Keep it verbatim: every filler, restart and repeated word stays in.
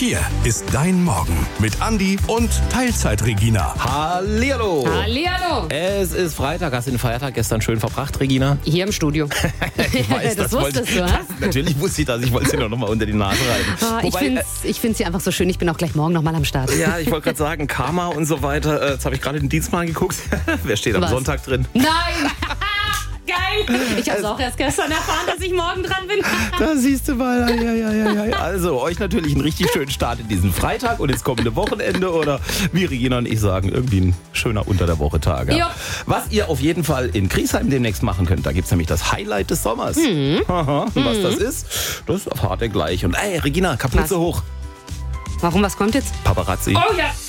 Hier ist dein Morgen mit Andi und Teilzeit-Regina. Hallihallo. Hallihallo. Es ist Freitag. Hast du den Feiertag gestern schön verbracht, Regina? Hier im Studio. Ich weiß, das das wusstest wollte, du, ha? das, natürlich wusste ich das. Ich wollte sie doch noch mal unter die Nase reiben. Oh, ich finde es ich find's hier einfach so schön. Ich bin auch gleich morgen noch mal am Start. Ja, ich wollte gerade sagen, Karma und so weiter. Äh, Jetzt habe ich gerade den Dienstplan geguckt. Wer steht am Was? Sonntag drin? Nein! Geil! Ich habe es auch erst gestern erfahren, dass ich morgen dran bin. Da siehst du mal. Ja, ja, ja, ja. Also, euch natürlich einen richtig schönen Start in diesen Freitag und ins kommende Wochenende oder wie Regina und ich sagen, irgendwie ein schöner Unter der Woche Tag. Ja. Jo. Was ihr auf jeden Fall in Griesheim demnächst machen könnt, da gibt es nämlich das Highlight des Sommers. Mhm. Aha, und was das ist, das erfahrt ihr gleich. Und ey, Regina, Kapuze Was? hoch. Warum, was kommt jetzt? Paparazzi. Oh ja!